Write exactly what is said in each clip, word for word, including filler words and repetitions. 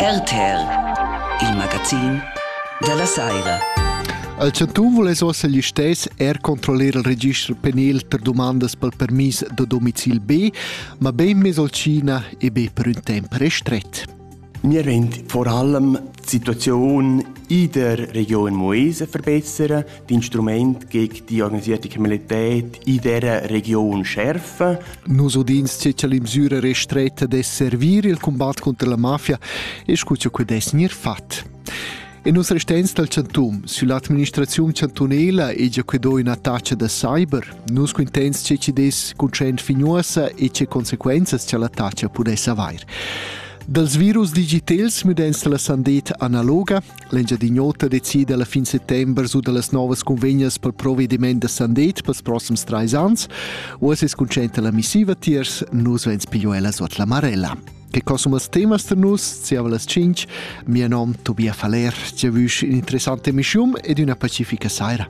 R T R, il magazin della Saira. Al Chantun vuole ossa gli stessi er controllare il registro penale per domandas pel permis de domicil B, ma ben mesolcina e be per un tempo restretto. Wir wollen vor allem die Situation in der Region Moese verbessern, die Instrumente gegen die organisierte Kriminalität in dieser Region schärfen. Nos udins c'è le misure restrette de servire il combat contro la mafia e scuccio che des nir fat. E nos restens del Chantum, sull'amministrazione cantonela e già che do in attaccia da cyber, nos quintens c'è ci des concent fignosa e c'è conseguenze c'è l'attaccia pudesse avere. Dels virus digitals mudens la sandet analoga, l'engia di nota decide alla fin settembre su delle nuove convegnas per provvediment de sandet per prossims tre ans, o se sconcenta la missiva tiers, nus vens pigliuela sot la marella. Che cosumas temas per nus, siava las cinc, mio nom Tobia Faler, ci avus un interessante mission ed una pacifica saira.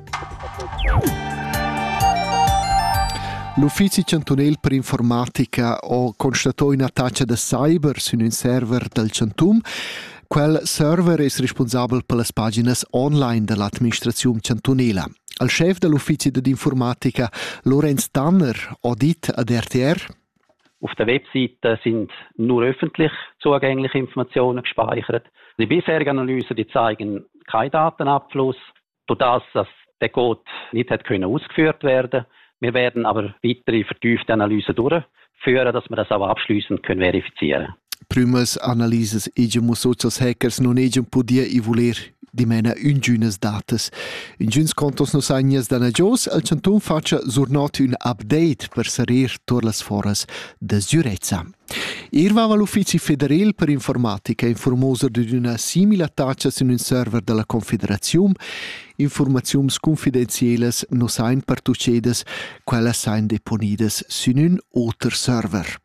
L'Ufficio Cantonel per Informatica ha constatato un'attacca da cyber su un server del Chantum. Quel server è responsabile per le pagine online dell'amministrazione cantonela. Il chef dell'Ufficio d'Informatica, Lorenz Tanner, ha detto ad R T R: Auf der Webseite sind nur öffentlich zugängliche Informationen gespeichert. Die bisherigen Analysen die zeigen keinen Datenabfluss, durch das, dass der Code nicht hat können ausgeführt werden. Wir werden aber weitere vertiefte Analysen durchführen, dass wir das auch abschliessend können verifizieren. Primas analyses egem socials hackers non egem podia i voler di mena ungiunas datas. Ungiuns contos nos agnes dana gios, al Chantum faccia zurnot un update per sarir tor las foras de giurezza. Irvava l'Ufficio Federal per Informatica informosa di una simile attacca su un server della Confederazione. Informazioni confidenziali non sain partucedas, quelle sain deponidas su un altro server.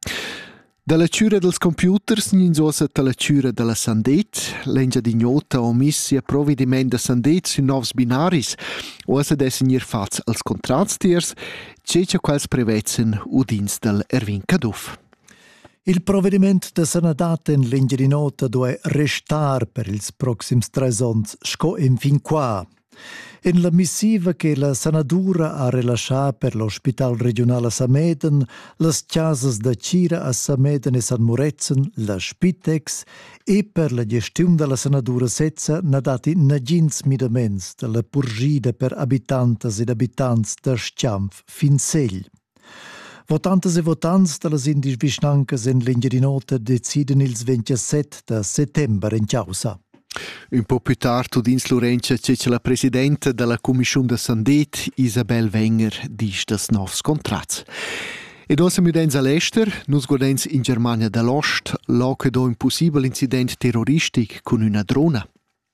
Dalla cura dels computers ninsosa dalla cura della sandet, l'engia di nota o missia provvediment de sandet su novs binaris, o se desinir fats als contratstiers, c'è quels prevezen udins del Erwin Kaduff. Il provvedimento de sanità in linea di nota deve restare per ils proxims tre ans, sco in fin qua. In la missiva che la sanadura ha rilasciato per l'Ospital regionale Sameden, le casas da Cira a Sameden e San Murezen, la Spitex, e per la gestione della sanadura Sezza ne dati negins midaments della purgida per abitantes ed abitanti da Sciamf fin Segl. Votantes e votants de las indis visnancas in linea di nota deciden ils ventisette settembre in Chiausa. Un po' più tardi, dins Lorenza, c'è la presidente della Commissione de Sandet, Isabel Wenger, dice des novs contrats. E dopo siamo all'estero, noi guardiamo in Germania dell'Ost, là che do un possibile incidente terroristico con una drona.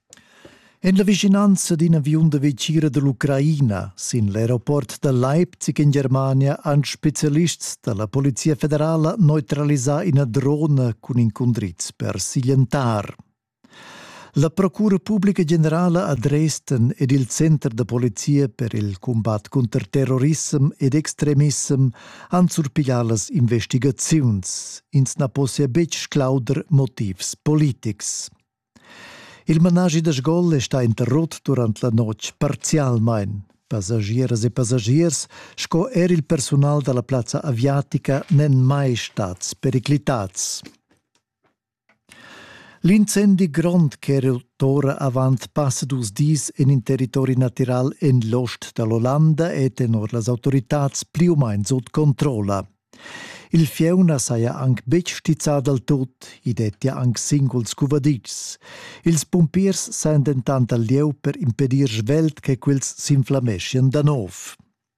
In la vicinanza di un avion de vicina dell'Ucraina, sin l'aeroport de Leipzig in Germania, han specialisti della Polizia Federale neutralizzare una drona con incondrizzi per silentar. La Procura Pubblica Generale a Dresden ed il Centro de Polizia per il combat contro terrorismo ed extremismo han surpigliato le investigazioni, ins na possia bec sclauder motivs politics. Il menagi de sgol sta interrotto durante la notte parzialmente. Passagieres e passagiers, sco er il personal della Plaza Aviatica nen mai stats periclitats. L'incendi grond che era ora avant passa dus dis in in territori natural en l'ost dell'Olanda e tenor las autoritats più o meno sotto controlla. Il fiauna saia anche bec stizzat al tot, id etia anche singols cuvadits. Ils pompiers sain dentant al lieu per impedir svelt che quels s'inflammescian da nov.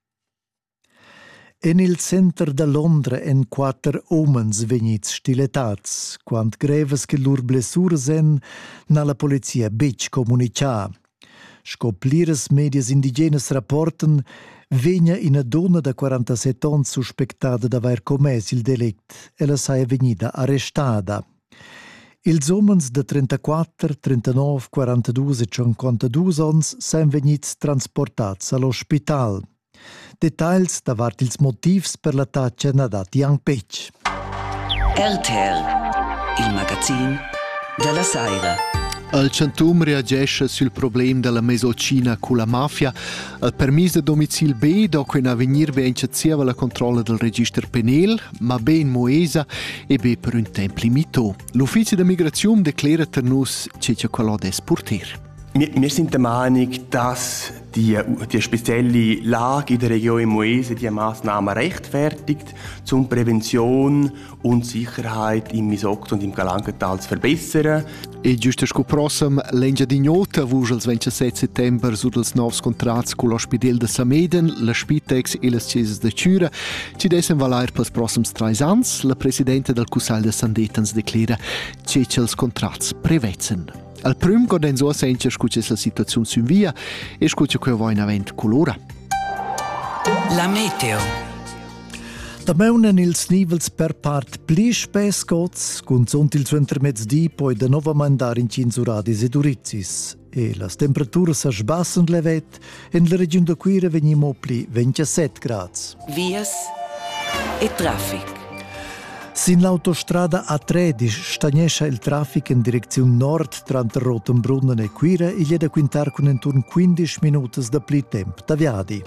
En il centre de Londra en quattro omens vegnits stiletats, quant greves che lur blessures en, na la polizia bec comunica. Scoplires medias indigenes rapporten, vegna ina donna da quarantasette ans suspectada d'aver commesso il delict e la saia vegnida arrestada. Ils omens de trentaquattro, trentanove, quarantadue e cinquantadue ans sain vegnits transportats all'ospital. Details davart ils motivs per l'attacca na dat Jan Pech. R T R, il magazin dalla Saira. Il Centum reagisce sul problema della mesolcina con la mafia. Il permesso di domicilio B, dopo un avvenir ben accessiva la controlla del registro penale, ma B in Moesa e B per un tempo limitato. L'Ufficio di Migrazione declara per noi che c'è quello da esportare. Wir, wir sind der Meinung, dass die, die spezielle Lage in der Region Moese die Massnahmen rechtfertigt, um Prävention und Sicherheit im Misogto und im Galangental zu verbessern. E giusto sco prossem l'engia di nota vusch il ventisette settembre su dels novs contrats con l'ospedel de Sameden, la Spitex e las Ceses de Ciura, ci dessen valair pels prossems trais ans. La presidente del Cussal de Sandetens declara che els contrats prevetzen. Al prüm goden so sencha scuches la situazione su via e scucha che voi in avent colora. La meteo. Da meunen ils nivels per part pli spes gots, cun sunt il centermezdi poi da nova mandar in cinzuradis ed urizis. E las temperaturas sa sbassen levet, en la regione da Quira venimo pli ventisette grads. Vias e traffic. Sin l'autostrada A tredici stagnescia il traffico in direzione nord tra Rotenbrunnen e Quira e gli è da quintar con intorno quindici minuti da pli tempo da viadi.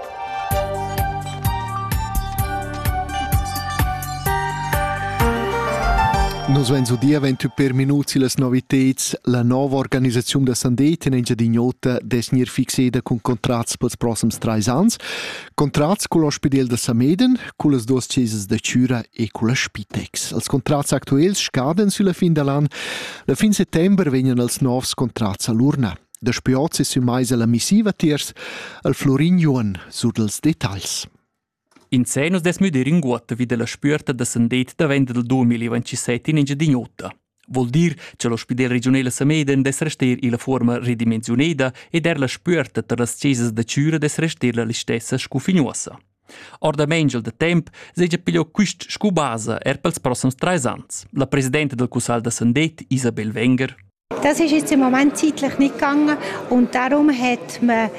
Nos venzo dia ventu per minuti las novitets. La nova organizzazione da Sandet in engia dignota desnir fixeda con contrats pels prossems trais ans. Contrats con l'ospedel de Sameden, con las dos ceses de Ciura e con la Spitex. Els contrats actuels scaden sulla fin dell'anno. La fin settembre vengono els novs contrats all'urna. Da spiozze su mais la missiva tiers, al Florin Juan sur dels detalls. In Senus des müder in guota vide la spürta da Sandet da venda del duemilaventisette in engia dignota. Vuol dir che l'ospedel regionale Sameden des rester in la forma ridimensioneda ed er la spürta tra las ceses de Ciura des rester la listessa scufignosa. Or da mengel de temp seja piglio quist scubasa er pels prossems trais ans. La presidente del Cussal da Sandet, Isabel Wenger. Das ist jetzt im Moment zeitlich nicht gegangen und darum hat man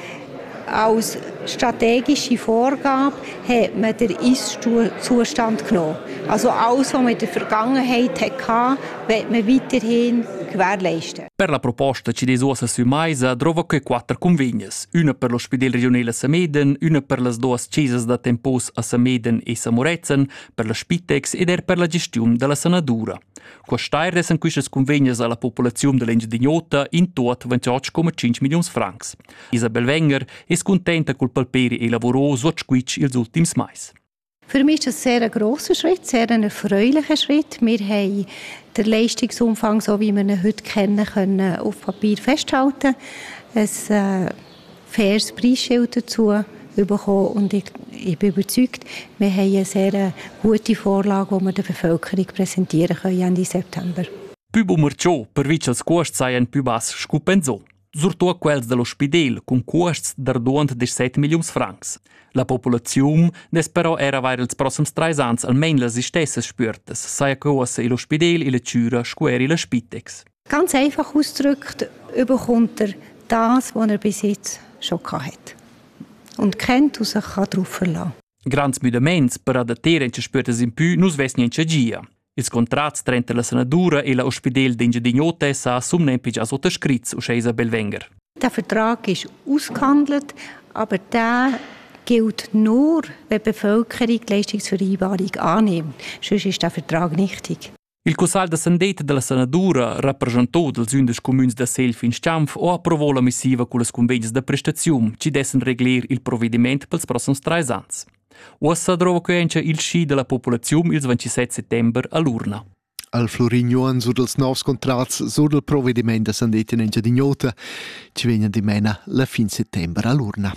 als strategische Vorgabe hat man den Ist-Zustand genommen. Also alles, was man in der Vergangenheit hatte, wird man weiterhin gewährleisten. Per la proposta ci desuosa su Maisa trova che quattro convegnes. Una per l'ospedel regionale Sameden, una per las duas ceses da tempos a Sameden e Samorezen, per la Spitex ed er per la gestione della sanadura. Qua stair desen quistes convegnes alla popolazione dell'engia dignota in tot ventotto virgola cinque milioni francs. Isabel Wenger è contenta col palperi e lavoro so squitsch ils ultims mais. Für mich ist das sehr ein grosser Schritt, sehr ein erfreulicher Schritt. Wir haben den Leistungsumfang, so wie wir ihn heute kennen, können auf Papier festhalten, ein äh, faires Preisschild dazu bekommen und ich, ich bin überzeugt, wir haben eine sehr gute Vorlage, die wir der Bevölkerung präsentieren können Ende September. Più bumerciò, per vic els costs saien più bass scupenzò. Surtout quels dell'ospedel, con costs d'arduant de sette milioni francs. La popolazione des però era vair els prossems trais ans almen las istessas spürtes, saia cosa e l'ospedel e la Ciura, square e la Spitex. Ganz einfach ausgedrückt bekommt er das, was er bis jetzt schon hatte. Und kennt und sich darauf verlassen. Grands müdaments per adattare in spürtes in più nus ves niente gia. Ils contrats trenta la sanadura e la ospedel d'engia dignota sa sumnempi già sottoscritts, usce Isabel Wenger. Der Vertrag ist ausgehandelt, aber der gilt nur, wenn die Bevölkerung die Leistungsvereinbarung annimmt. Sonst ist der Vertrag nichtig. Il Cussal da Sandet della Sanadura, rappresentò dels undes communs da Self in Sciamf, o approvò la missiva con les convegnis da prestazione, ci dessen regler il provvedimento pels prossems trais ans. Ossa trova coencha il sci della popolazione il ventisette settembre all'urna. Al Florignon sur dels novs contrats sur del provvedimento da Sandet in engia dignota, ci vegna di mena la fin settembre all'urna.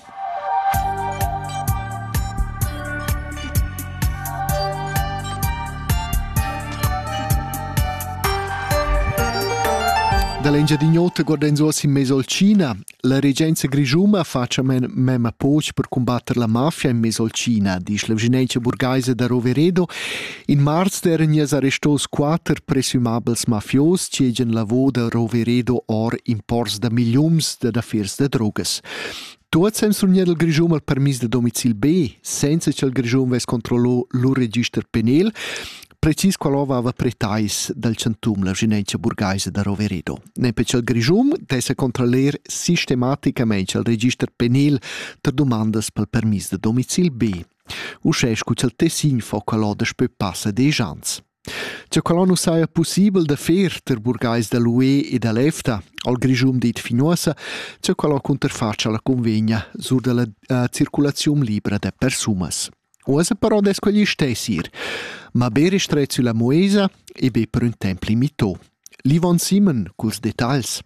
Dall'engia dignota guarden so in Mesolcina. La regenza Grigiuma faccia mem appoggio per combattere la mafia in Mesolcina, dice la vicinanza burgaise da Roveredo. In marzo erano arrestati quattro presumabili mafiosi che hanno lavorato da Roveredo or in ports da milioni di affari di drogas. Tutti hanno sognato il Grigiuma il permesso di domicilio B, senza che il Grigiuma avesse controllato il registro penale. precis qual aveva pretais del centum la ginencia burgaisa da Roveredo. Ne per il Grigium dessa controller sistematicamente il registro penal per domandas pel permis de domicil B. Uscescu il tessin fa quello da spö passa dei ans. C'è quello non sia possibile da fer ter burgais da l'U E e da l'EFTA, al Grigium dit finosa, c'è quello conterfaccia la convegna sur della uh, circolazione libera de persumas. Osa però des quegli stessir, ma be ristret sulla Moesa e be per un tempo limitato. Livon Simon, culs dettagli.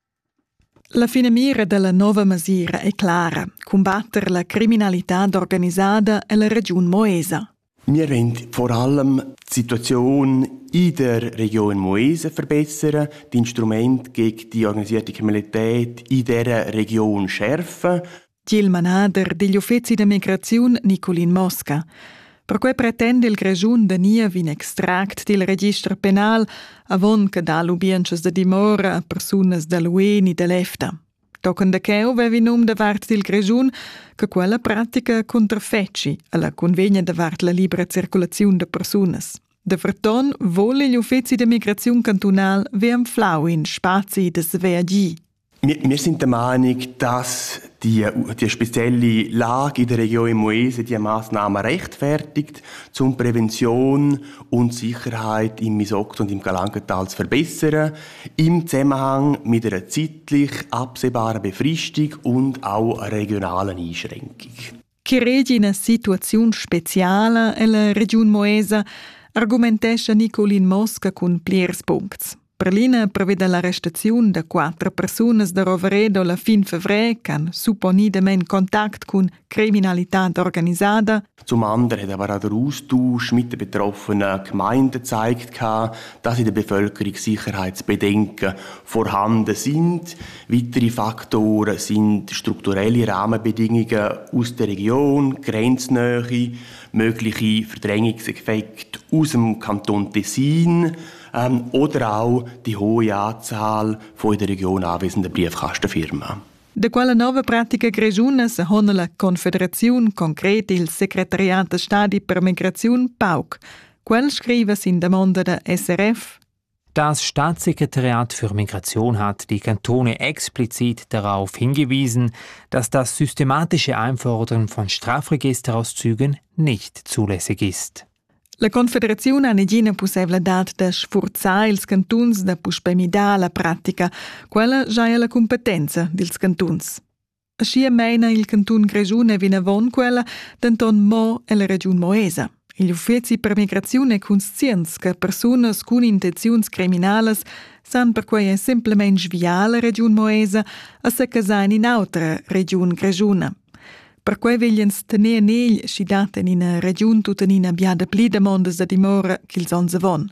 La fine mira della nuova misura è clara: combattere la criminalità organizzata e la regione Moesa. Wir wollen vor allem die Situation in der Region Moesa verbessern, die Instrumente gegen die organisierte Kriminalität in dieser Region schärfen. Il manager degli uffizi di migrazione Nicolin Mosca. Per cui pretende il Grigiun da nia vin extract del registro penal avon che da l'ubiences de dimora a personas dall'U E ni dell'EFTA. Tocan da cheu vevi num da vart del Grigiun che quella pratica contraffecci alla convegna da vart la libera circolazione de personas. De verton vole gli uffizi di migrazione cantonal veam flau in spazi des V A G. Wir, wir sind der Meinung, dass die, die spezielle Lage in der Region Moesa die Massnahmen rechtfertigt, um Prävention und Sicherheit im Misokto und im Galangental zu verbessern, im Zusammenhang mit einer zeitlich absehbaren Befristung und auch einer regionalen Einschränkung. Che regi una situazione speciale nella Regione Moesa, argumentesce Nicolin Mosca con pliers punts. Berlina prevede l'arrestazione di quattro persone da Roveredo alla fin febbraio che supponidamente Kontakt con Kriminalität organizzata. Zum anderen hat aber auch der Austausch mit den betroffenen Gemeinden gezeigt, dass in der Bevölkerung Sicherheitsbedenken vorhanden sind. Weitere Faktoren sind strukturelle Rahmenbedingungen aus der Region, Grenznähe, mögliche Verdrängungseffekte aus dem Kanton Tessin, Ähm, oder auch die hohe Anzahl von in der Region anwesenden Briefkastenfirmen. Da quella nuova pratica grigiuna se hona la Confederazione concreta il Secretariat de Stati per Migration P A U C. Quel scrive in der Monde der S R F. Das Staatssekretariat für Migration hat die Kantone explizit darauf hingewiesen, dass das systematische Einfordern von Strafregisterauszügen nicht zulässig ist. La Confederazione ha negina possibilità di sforzare i cantons da puspemidare la pratica, quella già è la competenza dei cantons. Ascia meina il canton Grigiun vina von quella denton mo e la regione Moesa. Gli uffizi per migrazione conscients che persone con intenzioni criminali san per cui è semplicemente sviare la regione Moesa a se casare in altra regione Grigiuna. Per cui vogliono tenere negli scidate in una regione tutta in abbiada pli demandas da dimora che il son se von.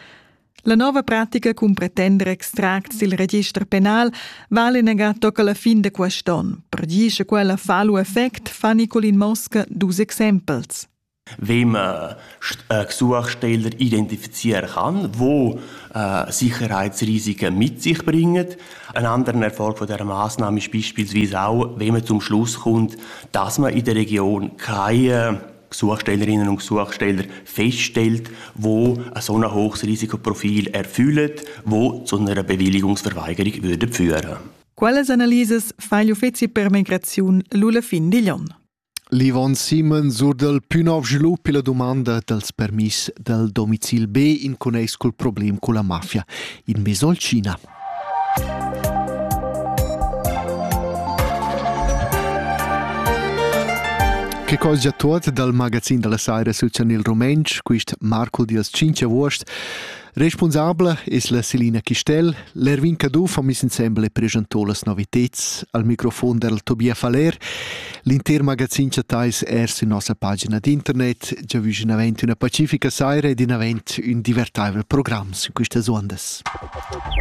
La nuova pratica con pretendere extracts del registro penal vale negar tocca la fin de quest'on. Per dice quella fallo effect fa Nicolin Mosca dus exempels. Wenn man äh, Gesuchsteller identifizieren kann, wo äh, Sicherheitsrisiken mit sich bringen. Ein anderer Erfolg von dieser Massnahme ist beispielsweise auch, wenn man zum Schluss kommt, dass man in der Region keine Gesuchstellerinnen und Gesuchsteller feststellt, wo ein so ein hohes Risikoprofil erfüllen, wo zu einer Bewilligungsverweigerung würde führen. Quelles Analyses fa gli uffizi per migrazione l'ula fin di Lyon. Livon Simon sur del più nov svilupp e la domanda dels permis del domicil B in connex col problem con la mafia in Mesolcina. Che cosa già tot dal magazin della Saira sul Channel Romensch, quist Marco Dias Cinque Wurst. Responsabile è la Selina Chistel. L'Ervin Cadu fa mis ensemble presentò le novità al microfono del Tobia Faler. L'intero magazin c'è tais er su nostra pagina d'internet. Già vi in avent una pacifica saira ed in avent un divertibile programma su queste ondas.